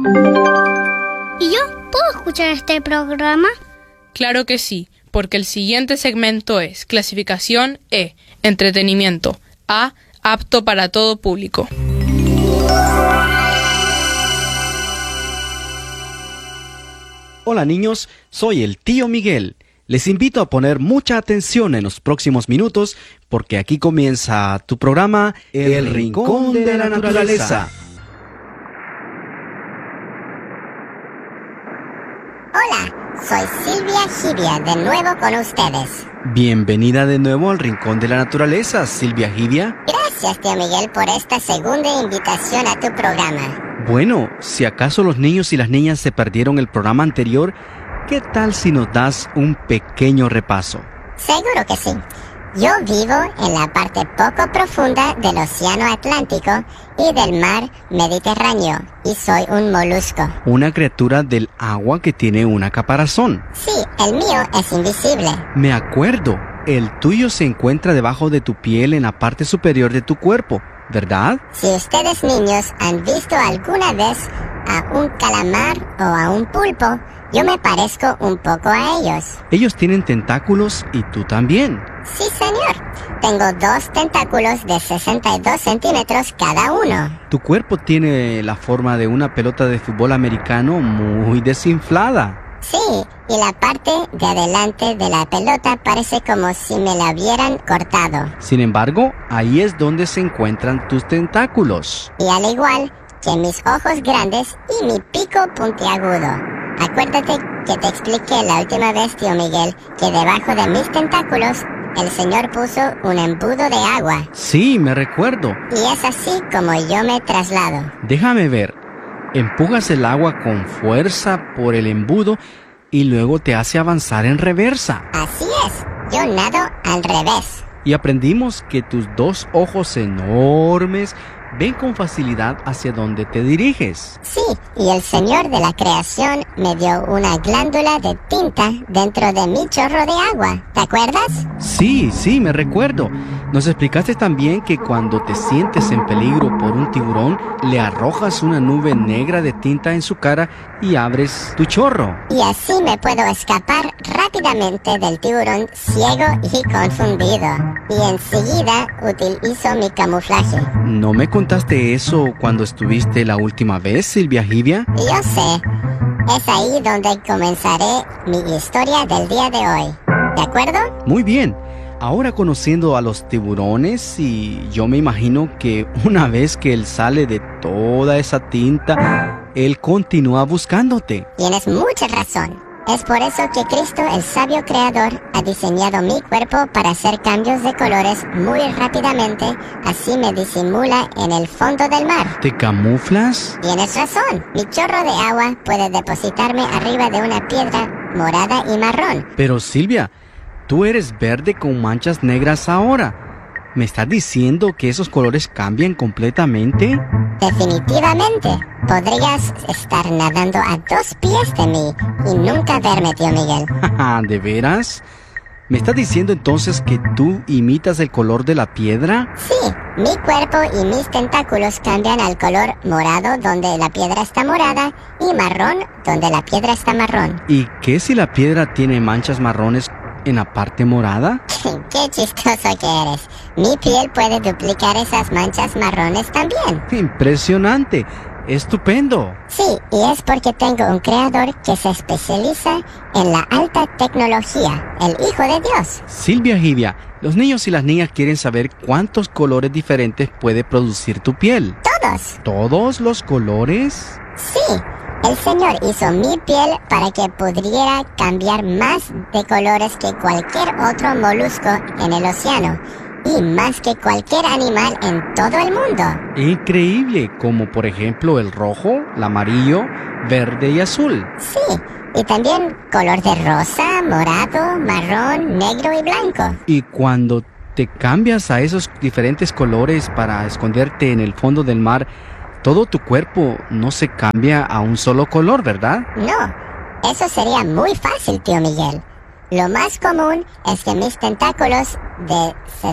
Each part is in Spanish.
¿Y yo puedo escuchar este programa? Claro que sí, porque el siguiente segmento es clasificación E, entretenimiento, A, apto para todo público. Hola niños, soy el tío Miguel. Les invito a poner mucha atención en los próximos minutos porque aquí comienza tu programa El Rincón de la Naturaleza. Hola, soy Silvia Gibia, de nuevo con ustedes. Bienvenida de nuevo al Rincón de la Naturaleza, Silvia Gibia. Gracias, tío Miguel, por esta segunda invitación a tu programa. Bueno, si acaso los niños y las niñas se perdieron el programa anterior, ¿qué tal si nos das un pequeño repaso? Seguro que sí. Yo vivo en la parte poco profunda del Océano Atlántico y del Mar Mediterráneo, y soy un molusco. Una criatura del agua que tiene una caparazón. Sí, el mío es invisible. Me acuerdo, el tuyo se encuentra debajo de tu piel en la parte superior de tu cuerpo, ¿verdad? Si ustedes niños han visto alguna vez a un calamar o a un pulpo, yo me parezco un poco a ellos. Ellos tienen tentáculos y tú también. Sí, señor. Tengo 2 tentáculos de 62 centímetros cada uno. Tu cuerpo tiene la forma de una pelota de fútbol americano muy desinflada. Sí, y la parte de adelante de la pelota parece como si me la hubieran cortado. Sin embargo, ahí es donde se encuentran tus tentáculos. Y al igual que mis ojos grandes y mi pico puntiagudo. Acuérdate que te expliqué la última vez, tío Miguel, que debajo de mis tentáculos el Señor puso un embudo de agua. Sí, me recuerdo. Y es así como yo me traslado. Déjame ver. Empujas el agua con fuerza por el embudo y luego te hace avanzar en reversa. Así es, yo nado al revés. Y aprendimos que tus 2 ojos enormes ven con facilidad hacia donde te diriges. Sí, y el Señor de la creación me dio una glándula de tinta dentro de mi chorro de agua. ¿Te acuerdas? Sí, me recuerdo. Nos explicaste también que cuando te sientes en peligro por un tiburón, le arrojas una nube negra de tinta en su cara y abres tu chorro. Y así me puedo escapar rápidamente del tiburón ciego y confundido. Y enseguida utilizo mi camuflaje. ¿No me contaste eso cuando estuviste la última vez, Silvia Gibia? Yo sé. Es ahí donde comenzaré mi historia del día de hoy. ¿De acuerdo? Muy bien. Ahora conociendo a los tiburones, y yo me imagino que una vez que él sale de toda esa tinta, él continúa buscándote. Tienes mucha razón. Es por eso que Cristo, el sabio creador, ha diseñado mi cuerpo para hacer cambios de colores muy rápidamente, así me disimula en el fondo del mar. ¿Te camuflas? Tienes razón. Mi chorro de agua puede depositarme arriba de una piedra morada y marrón. Pero Silvia, tú eres verde con manchas negras ahora. ¿Me estás diciendo que esos colores cambian completamente? Definitivamente. Podrías estar nadando a 2 pies de mí y nunca verme, tío Miguel. ¿De veras? ¿Me estás diciendo entonces que tú imitas el color de la piedra? Sí, mi cuerpo y mis tentáculos cambian al color morado donde la piedra está morada y marrón donde la piedra está marrón. ¿Y qué si la piedra tiene manchas marrones en la parte morada? ¡Qué chistoso que eres! Mi piel puede duplicar esas manchas marrones también. ¡Impresionante! ¡Estupendo! Sí, y es porque tengo un creador que se especializa en la alta tecnología, el Hijo de Dios. Silvia Gibia, los niños y las niñas quieren saber cuántos colores diferentes puede producir tu piel. ¡Todos! ¿Todos los colores? Sí. El Señor hizo mi piel para que pudiera cambiar más de colores que cualquier otro molusco en el océano y más que cualquier animal en todo el mundo. Increíble, como por ejemplo el rojo, el amarillo, verde y azul. Sí, y también color de rosa, morado, marrón, negro y blanco. Y cuando te cambias a esos diferentes colores para esconderte en el fondo del mar, todo tu cuerpo no se cambia a un solo color, ¿verdad? No, eso sería muy fácil, tío Miguel. Lo más común es que mis tentáculos de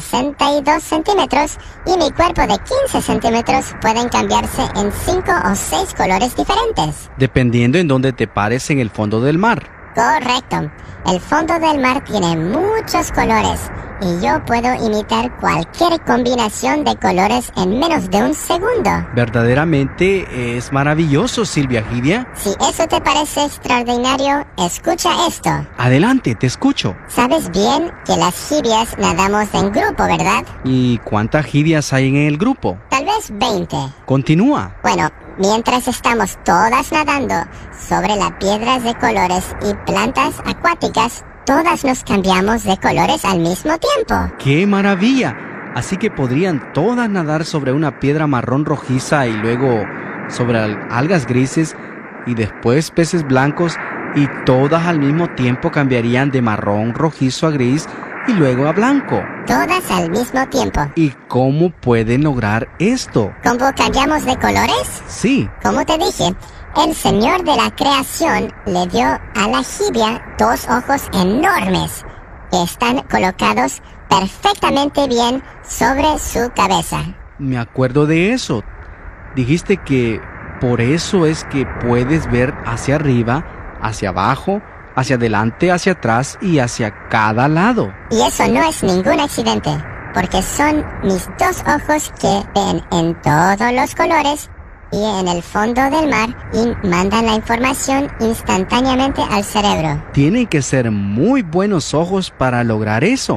62 centímetros y mi cuerpo de 15 centímetros pueden cambiarse en 5 o 6 colores diferentes. Dependiendo en dónde te pares en el fondo del mar. Correcto. El fondo del mar tiene muchos colores y yo puedo imitar cualquier combinación de colores en menos de un segundo. Verdaderamente es maravilloso, Silvia Jibia. Si eso te parece extraordinario, escucha esto. Adelante, te escucho. Sabes bien que las jibias nadamos en grupo, ¿verdad? ¿Y cuántas jibias hay en el grupo? Tal vez 20. Continúa. Bueno, mientras estamos todas nadando sobre las piedras de colores y plantas acuáticas, todas nos cambiamos de colores al mismo tiempo. ¡Qué maravilla! Así que podrían todas nadar sobre una piedra marrón rojiza y luego sobre algas grises y después peces blancos y todas al mismo tiempo cambiarían de marrón rojizo a gris y luego a blanco. Todas al mismo tiempo. ¿Y cómo pueden lograr esto? ¿Cómo cambiamos de colores? Sí. Como te dije, el Señor de la creación le dio a la jibia 2 ojos enormes que están colocados perfectamente bien sobre su cabeza. Me acuerdo de eso. Dijiste que por eso es que puedes ver hacia arriba, hacia abajo, hacia adelante, hacia atrás y hacia cada lado. Y eso no es ningún accidente, porque son mis 2 ojos que ven en todos los colores y en el fondo del mar y mandan la información instantáneamente al cerebro. Tienen que ser muy buenos ojos para lograr eso.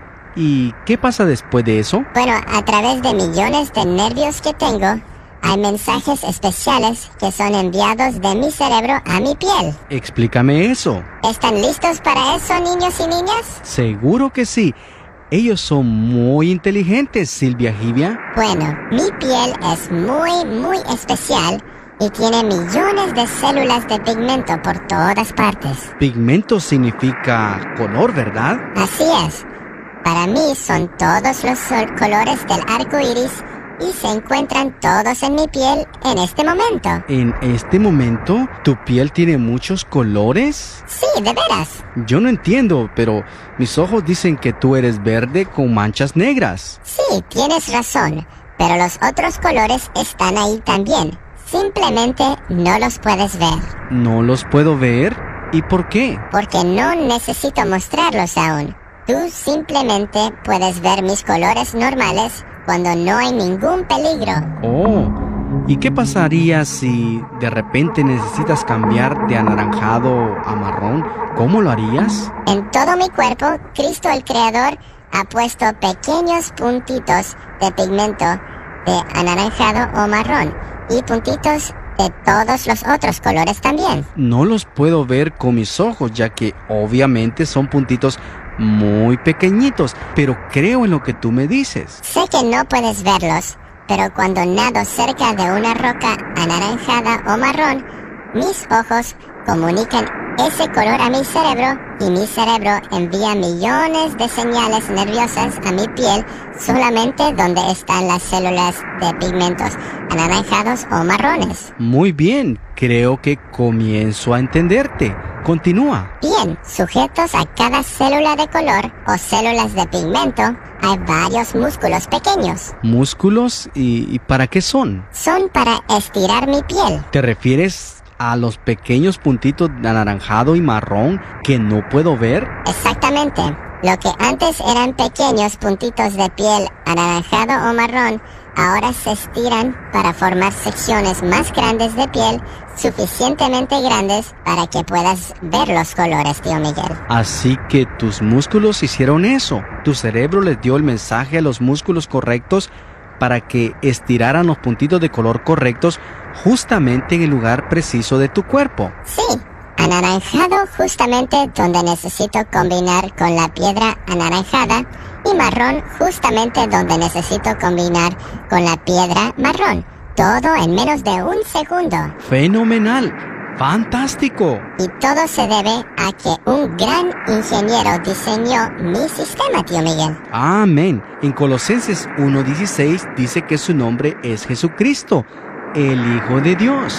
¿Y qué pasa después de eso? Bueno, a través de millones de nervios que tengo, hay mensajes especiales que son enviados de mi cerebro a mi piel. Explícame eso. ¿Están listos para eso, niños y niñas? Seguro que sí. Ellos son muy inteligentes, Silvia Jibia. Bueno, mi piel es muy especial y tiene millones de células de pigmento por todas partes. Pigmento significa color, ¿verdad? Así es. Para mí son todos los colores del arco iris y se encuentran todos en mi piel en este momento. ¿En este momento tu piel tiene muchos colores? Sí, de veras. Yo no entiendo, pero mis ojos dicen que tú eres verde con manchas negras. Sí, tienes razón, pero los otros colores están ahí también. Simplemente no los puedes ver. ¿No los puedo ver? ¿Y por qué? Porque no necesito mostrarlos aún. Tú simplemente puedes ver mis colores normales cuando no hay ningún peligro. Oh, ¿y qué pasaría si de repente necesitas cambiar de anaranjado a marrón? ¿Cómo lo harías? En todo mi cuerpo, Cristo el Creador ha puesto pequeños puntitos de pigmento de anaranjado o marrón y puntitos de todos los otros colores también. No los puedo ver con mis ojos, ya que obviamente son puntitos muy pequeñitos, pero creo en lo que tú me dices. Sé que no puedes verlos, pero cuando nado cerca de una roca anaranjada o marrón, mis ojos comunican ese color a mi cerebro y mi cerebro envía millones de señales nerviosas a mi piel solamente donde están las células de pigmentos anaranjados o marrones. Muy bien, creo que comienzo a entenderte. Continúa. Bien, sujetos a cada célula de color o células de pigmento, hay varios músculos pequeños. ¿Músculos? ¿Y para qué son? Son para estirar mi piel. ¿Te refieres a los pequeños puntitos de anaranjado y marrón que no puedo ver? Exactamente. Lo que antes eran pequeños puntitos de piel anaranjado o marrón, ahora se estiran para formar secciones más grandes de piel, suficientemente grandes para que puedas ver los colores, tío Miguel. Así que tus músculos hicieron eso. Tu cerebro les dio el mensaje a los músculos correctos para que estiraran los puntitos de color correctos justamente en el lugar preciso de tu cuerpo. Sí, anaranjado justamente donde necesito combinar con la piedra anaranjada y marrón justamente donde necesito combinar con la piedra marrón. Todo en menos de un segundo. ¡Fenomenal! ¡Fantástico! Y todo se debe a que un gran ingeniero diseñó mi sistema, tío Miguel. Amén. En Colosenses 1:16 dice que su nombre es Jesucristo, el Hijo de Dios.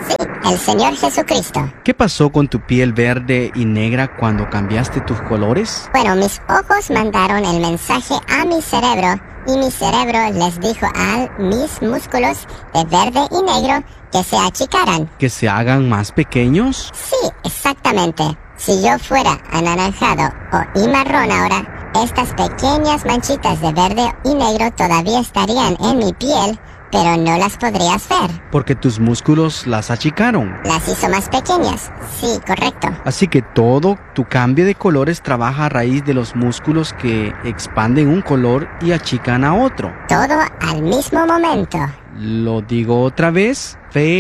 Sí, el Señor Jesucristo. ¿Qué pasó con tu piel verde y negra cuando cambiaste tus colores? Bueno, mis ojos mandaron el mensaje a mi cerebro y mi cerebro les dijo a mis músculos de verde y negro que se achicaran. ¿Que se hagan más pequeños? Sí, exactamente. Si yo fuera anaranjado y marrón ahora, estas pequeñas manchitas de verde y negro todavía estarían en mi piel, pero no las podrías ver. Porque tus músculos las achicaron. Las hizo más pequeñas. Sí, correcto. Así que todo tu cambio de colores trabaja a raíz de los músculos que expanden un color y achican a otro. Todo al mismo momento. Lo digo otra vez,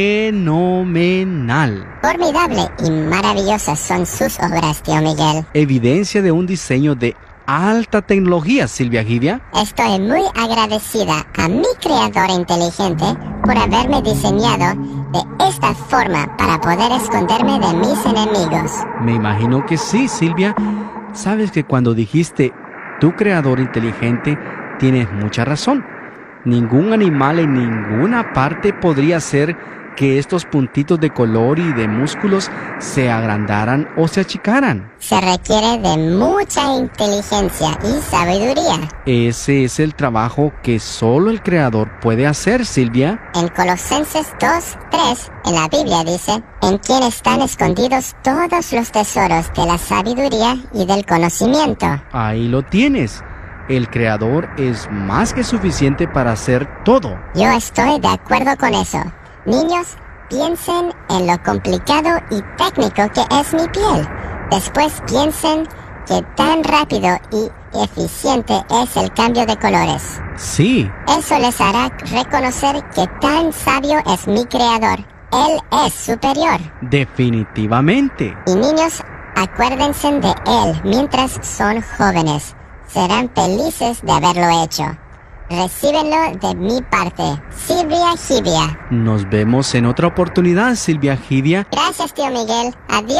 fenomenal. Formidable y maravillosas son sus obras, tío Miguel. Evidencia de un diseño de alta tecnología, Silvia Gibia. Estoy muy agradecida a mi creador inteligente por haberme diseñado de esta forma para poder esconderme de mis enemigos. Me imagino que sí, Silvia. Sabes que cuando dijiste tu creador inteligente, tienes mucha razón. Ningún animal en ninguna parte podría hacer que estos puntitos de color y de músculos se agrandaran o se achicaran. Se requiere de mucha inteligencia y sabiduría. Ese es el trabajo que solo el creador puede hacer, Silvia. En Colosenses 2:3, en la Biblia dice, en quien están escondidos todos los tesoros de la sabiduría y del conocimiento. Ahí lo tienes. El creador es más que suficiente para hacer todo. Yo estoy de acuerdo con eso. Niños, piensen en lo complicado y técnico que es mi piel. Después piensen que tan rápido y eficiente es el cambio de colores. Sí. Eso les hará reconocer que tan sabio es mi creador. Él es superior. Definitivamente. Y niños, acuérdense de él mientras son jóvenes. Serán felices de haberlo hecho. Recíbenlo de mi parte. Silvia Gibia. Nos vemos en otra oportunidad, Silvia Gibia. Gracias, tío Miguel. Adiós.